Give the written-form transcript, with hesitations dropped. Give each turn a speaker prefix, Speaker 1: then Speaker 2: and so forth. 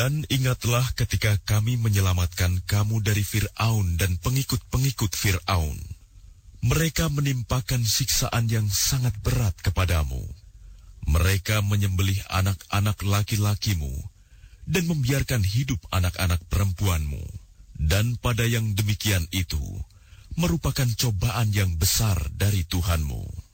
Speaker 1: Dan ingatlah ketika kami menyelamatkan kamu dari Fir'aun dan pengikut-pengikut Fir'aun. Mereka menimpakan siksaan yang sangat berat kepadamu. Mereka menyembelih anak-anak laki-lakimu dan membiarkan hidup anak-anak perempuanmu. Dan pada yang demikian itu merupakan cobaan yang besar dari Tuhanmu.